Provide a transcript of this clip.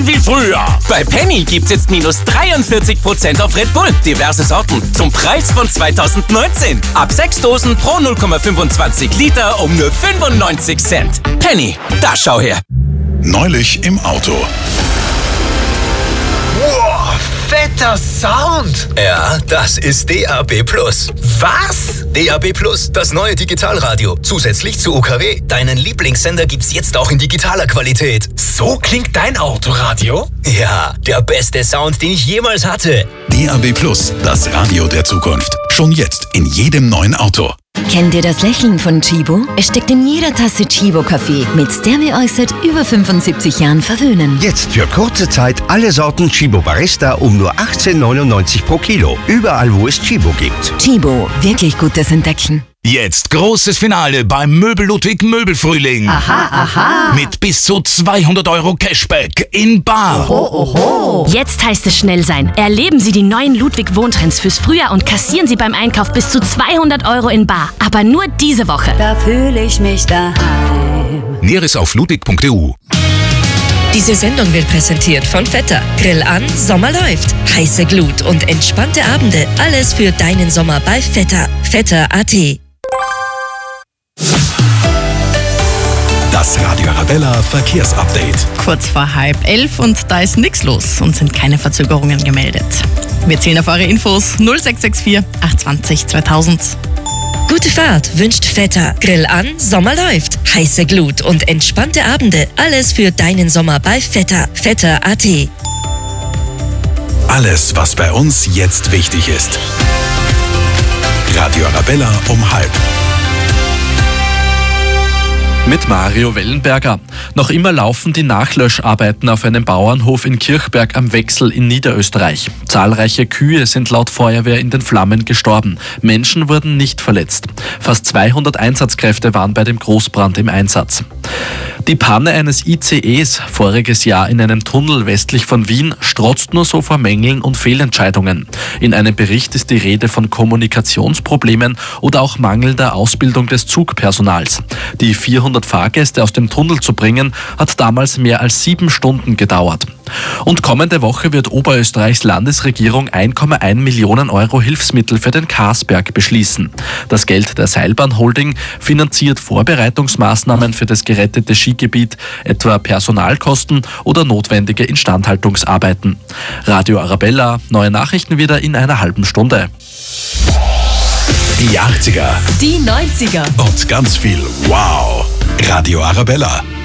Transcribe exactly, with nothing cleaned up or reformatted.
tanzen wie früher. Bei Penny gibt's jetzt minus dreiundvierzig Prozent auf Red Bull. Diverse Sorten zum Preis von zweitausendneunzehn. Ab sechs Dosen pro null Komma fünfundzwanzig Liter um nur fünfundneunzig Cent. Penny, da schau her. Neulich im Auto. Wow, fetter Sound! Ja, das ist D A B Plus. Was? D A B Plus, das neue Digitalradio. Zusätzlich zu U K W. Deinen Lieblingssender gibt's jetzt auch in digitaler Qualität. So klingt dein Autoradio? Ja, der beste Sound, den ich jemals hatte. D A B Plus, das Radio der Zukunft. Schon jetzt in jedem neuen Auto. Kennt ihr das Lächeln von Chibo? Es steckt in jeder Tasse Chibo-Kaffee, mit der wir euch seit über fünfundsiebzig Jahren verwöhnen. Jetzt für kurze Zeit alle Sorten Chibo Barista um nur achtzehn neunundneunzig pro Kilo. Überall, wo es Chibo gibt. Chibo, wirklich gutes Entdecken. Jetzt großes Finale beim Möbel Ludwig Möbelfrühling. Aha, aha. Mit bis zu zweihundert Euro Cashback in bar. Oho, oho. Jetzt heißt es schnell sein. Erleben Sie die neuen Ludwig Wohntrends fürs Frühjahr und kassieren Sie beim Einkauf bis zu zweihundert Euro in bar. Aber nur diese Woche. Da fühle ich mich daheim. Näheres auf ludwig punkt e u. Diese Sendung wird präsentiert von Vetter. Grill an, Sommer läuft. Heiße Glut und entspannte Abende. Alles für deinen Sommer bei Vetter. Vetter punkt a t. Das Radio Arabella Verkehrsupdate. Kurz vor halb elf und da ist nichts los und sind keine Verzögerungen gemeldet. Wir zählen auf eure Infos null sechs sechs vier acht zwei null zweitausend. Gute Fahrt wünscht Vetter. Grill an, Sommer läuft. Heiße Glut und entspannte Abende. Alles für deinen Sommer bei Vetter. Vetter punkt a t. Alles, was bei uns jetzt wichtig ist. Radio Arabella um halb. Mit Mario Wellenberger. Noch immer laufen die Nachlöscharbeiten auf einem Bauernhof in Kirchberg am Wechsel in Niederösterreich. Zahlreiche Kühe sind laut Feuerwehr in den Flammen gestorben. Menschen wurden nicht verletzt. Fast zweihundert Einsatzkräfte waren bei dem Großbrand im Einsatz. Die Panne eines I C Es voriges Jahr in einem Tunnel westlich von Wien strotzt nur so vor Mängeln und Fehlentscheidungen. In einem Bericht ist die Rede von Kommunikationsproblemen oder auch mangelnder Ausbildung des Zugpersonals. Die vierhundert Fahrgäste aus dem Tunnel zu bringen, hat damals mehr als sieben Stunden gedauert. Und kommende Woche wird Oberösterreichs Landesregierung ein Komma eins Millionen Euro Hilfsmittel für den Karsberg beschließen. Das Geld der Seilbahn Holding finanziert Vorbereitungsmaßnahmen für das gerettete Skigebiet, etwa Personalkosten oder notwendige Instandhaltungsarbeiten. Radio Arabella, neue Nachrichten wieder in einer halben Stunde. Die achtziger. Die neunziger. Und ganz viel Wow. Radio Arabella.